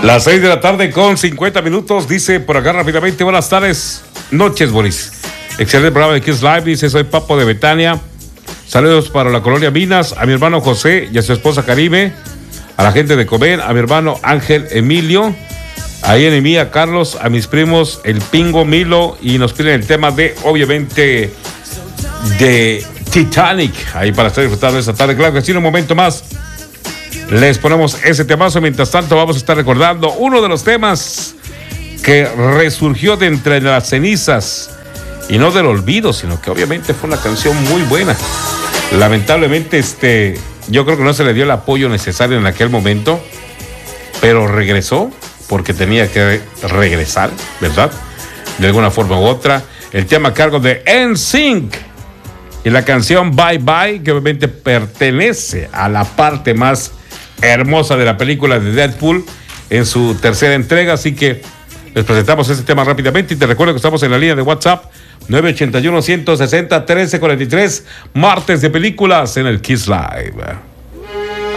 Las 6 de la tarde con 50 minutos, dice por acá rápidamente, buenas tardes, noches Boris. Excelente programa de Kiss Live, dice soy Papo de Betania. Saludos para la colonia Minas, a mi hermano José y a su esposa Karime, a la gente de Comer, a mi hermano Ángel Emilio, a Mí, a Carlos, a mis primos el Pingo, Milo, y nos piden el tema de, obviamente, de Titanic, ahí para estar disfrutando esta tarde. Claro que sí, en un momento más les ponemos ese temazo. Mientras tanto vamos a estar recordando uno de los temas que resurgió de entre las cenizas y no del olvido, sino que obviamente fue una canción muy buena. Lamentablemente yo creo que no se le dio el apoyo necesario en aquel momento, pero regresó porque tenía que regresar, ¿verdad? De alguna forma u otra. El tema a cargo de NSYNC y la canción Bye Bye, que obviamente pertenece a la parte más hermosa de la película de Deadpool en su tercera entrega. Así que les presentamos este tema rápidamente y te recuerdo que estamos en la línea de WhatsApp 981-160-1343, martes de películas en el Kiss Live.